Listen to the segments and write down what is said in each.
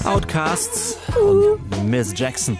Outcasts und Miss Jackson.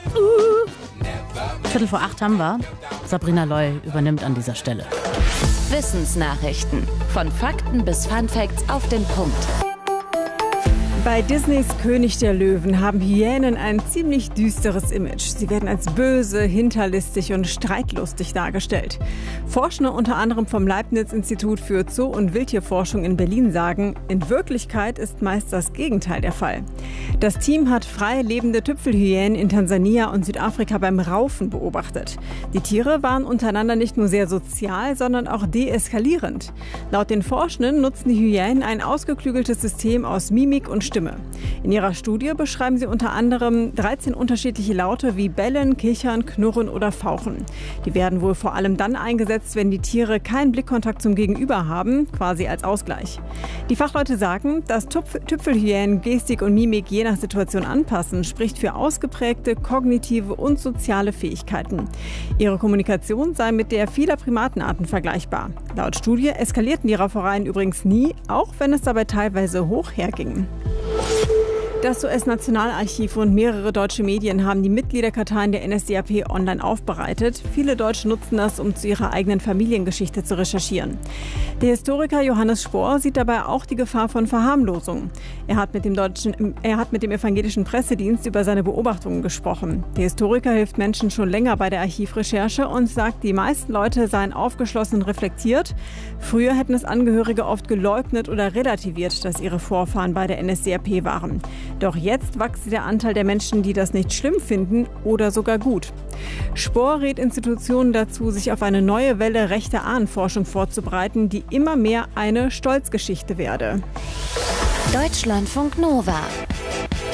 7:45 haben wir. Sabrina Loy übernimmt an dieser Stelle. Wissensnachrichten. Von Fakten bis Funfacts auf den Punkt. Bei Disneys König der Löwen haben Hyänen ein ziemlich düsteres Image. Sie werden als böse, hinterlistig und streitlustig dargestellt. Forschende unter anderem vom Leibniz-Institut für Zoo- und Wildtierforschung in Berlin sagen, in Wirklichkeit ist meist das Gegenteil der Fall. Das Team hat frei lebende Tüpfelhyänen in Tansania und Südafrika beim Raufen beobachtet. Die Tiere waren untereinander nicht nur sehr sozial, sondern auch deeskalierend. Laut den Forschenden nutzen die Hyänen ein ausgeklügeltes System aus Mimik und Stimme. In ihrer Studie beschreiben sie unter anderem 13 unterschiedliche Laute wie Bellen, Kichern, Knurren oder Fauchen. Die werden wohl vor allem dann eingesetzt, wenn die Tiere keinen Blickkontakt zum Gegenüber haben, quasi als Ausgleich. Die Fachleute sagen, dass Tüpfelhyänen Gestik und Mimik je nach Situation anpassen, spricht für ausgeprägte kognitive und soziale Fähigkeiten. Ihre Kommunikation sei mit der vieler Primatenarten vergleichbar. Laut Studie eskalierten die Raufereien übrigens nie, auch wenn es dabei teilweise hoch herging. Das US-Nationalarchiv und mehrere deutsche Medien haben die Mitgliederkarteien der NSDAP online aufbereitet. Viele Deutsche nutzen das, um zu ihrer eigenen Familiengeschichte zu recherchieren. Der Historiker Johannes Spohr sieht dabei auch die Gefahr von Verharmlosung. Er hat mit dem Evangelischen Pressedienst über seine Beobachtungen gesprochen. Der Historiker hilft Menschen schon länger bei der Archivrecherche und sagt, die meisten Leute seien aufgeschlossen und reflektiert. Früher hätten es Angehörige oft geleugnet oder relativiert, dass ihre Vorfahren bei der NSDAP waren. Doch jetzt wächst der Anteil der Menschen, die das nicht schlimm finden oder sogar gut. Spohr rät Institutionen dazu, sich auf eine neue Welle rechter Ahnenforschung vorzubereiten, die immer mehr eine Stolzgeschichte werde. Deutschlandfunk Nova.